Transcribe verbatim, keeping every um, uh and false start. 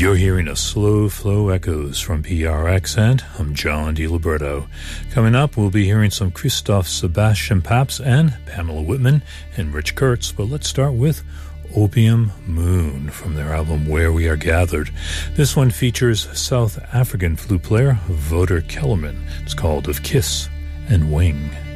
You're hearing a Slow Flow Echoes from P R X, and I'm John DiLiberto. Coming up, we'll be hearing some Christoph Sebastian Paps and Pamela Whitman and Rich Kurtz, but let's start with Opium Moon from their album Where We Are Gathered. This one features South African flute player Wouter Kellerman. It's called Of Kiss and Wing.